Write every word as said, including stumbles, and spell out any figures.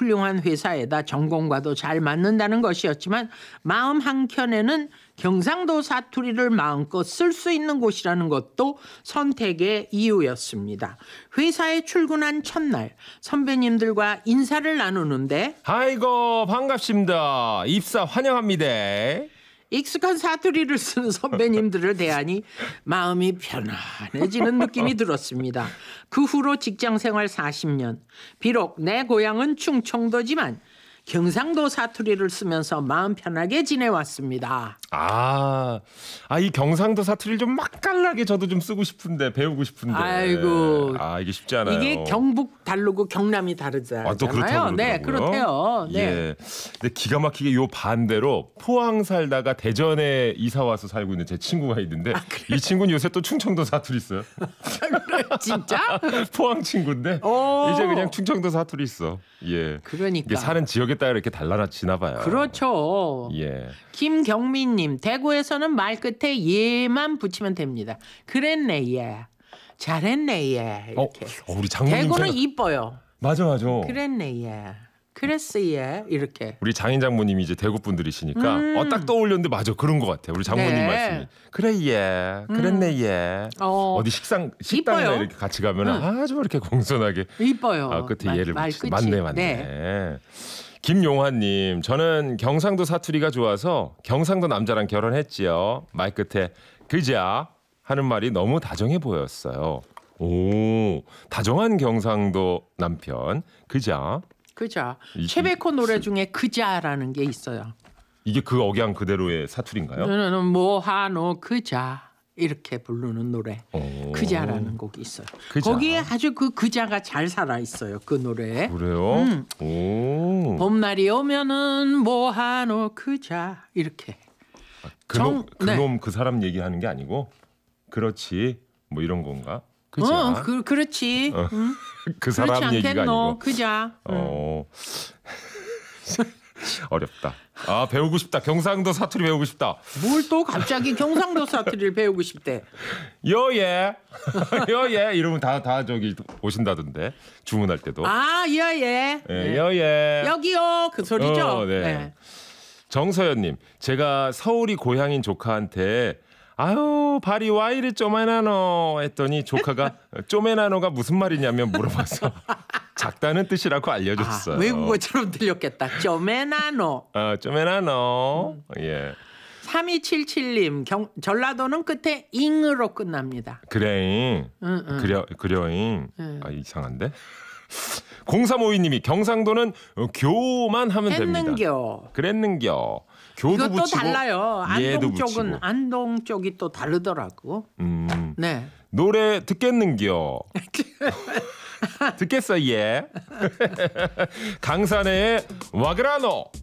훌륭한 회사에다 전공과도 잘 맞는다는 것이었지만 마음 한켠에는 경상도 사투리를 마음껏 쓸 수 있는 곳이라는 것도 선택의 이유였습니다. 회사에 출근한 첫날 선배님들과 인사를 나누는데 아이고 반갑습니다. 입사 환영합니다. 익숙한 사투리를 쓰는 선배님들을 대하니 마음이 편안해지는 느낌이 들었습니다. 그 후로 직장생활 사십 년. 비록 내 고향은 충청도지만 경상도 사투리를 쓰면서 마음 편하게 지내왔습니다. 아, 아, 이 경상도 사투리를 좀 맛깔나게 저도 좀 쓰고 싶은데 배우고 싶은데. 아이고, 아 이게 쉽지 않아요. 이게 경북 다르고 경남이 다르잖아요. 아, 또 그렇다고 네, 그렇대요. 네. 예. 근데 기가 막히게 요 반대로 포항 살다가 대전에 이사 와서 살고 있는 제 친구가 있는데 아, 이 친구는 요새 또 충청도 사투리 써요. 진짜? 포항 친구인데 오. 이제 그냥 충청도 사투리 써. 예. 그러니까. 이게 사는 지역에 따라 이렇게 달라지나 봐요. 그렇죠. 예. 김경민님, 대구에서는 말 끝에 예만 붙이면 됩니다. 그랬네 예. 잘했네 예. 이렇게. 어, 어, 우리 장모님 대구는 생각... 이뻐요. 맞아 맞아. 그랬네 예. 그랬어 예. 이렇게. 우리 장인 장모님이 이제 대구 분들이시니까 음. 어, 딱 떠올렸는데 맞아 그런 것 같아요. 우리 장모님 네. 말씀이 그래 예, 그랬네 예. 어. 어디 식상 식당이나 이뻐요. 이렇게 같이 가면 은 응. 아주 이렇게 공손하게 이뻐요. 아, 끝에 말, 예를 말 붙이지. 끝이. 맞네 맞네. 네. 김용환님, 저는 경상도 사투리가 좋아서 경상도 남자랑 결혼했지요. 말 끝에 그자 하는 말이 너무 다정해 보였어요. 오, 다정한 경상도 남편 그자. 그자. 이- 최백호 노래 중에 그자라는 게 있어요. 이게 그 억양 그대로의 사투리인가요? 너는 뭐하노 그자 이렇게 부르는 노래. 오. 그자라는 곡이 있어요. 그자. 거기에 아주 그 그자가 잘 살아 있어요. 그 노래에. 그래요? 음. 오. 봄날이 오면은 뭐하노 그자 이렇게. 그놈 정- 그놈 그 사람 얘기하는 게 아니고 그렇지 뭐 이런 건가? 그자. 어, 그 그렇지. 어. 응? 그 그렇지 사람 얘기가 않겠노 아니고. 그자. 응. 어. 어렵다. 아 배우고 싶다. 경상도 사투리 배우고 싶다. 뭘 또 갑자기 경상도 사투리를 배우고 싶대. 여예 여예 이러면 다 다 저기 오신다던데 주문할 때도. 아 예예. 예, 여예. 여기요 그 소리죠. 어, 네. 네. 정서연님, 제가 서울이 고향인 조카한테 아유 발이 와 이리 쪼매나노 했더니 조카가 쪼매나노가 무슨 말이냐면 물어봐서 작다는 뜻이라고 알려줬어요. 아, 외국어처럼 들렸겠다. 쪼메나노. 아, 쪼매나노. 예. 삼이칠칠님 경, 전라도는 끝에 잉으로 끝납니다. 그래잉. 응, 응. 그려 그려잉. 응. 아 이상한데. 공삼오이님이 경상도는 교만 하면 됩니다. 했는겨. 그랬는겨. 교도 이것도 붙이고 달라요. 예도 안동 쪽은 붙이고. 안동 쪽이 또 다르더라고. 음. 네. 노래 듣겠는겨. 듣겠어 예. 강산의 와그라노.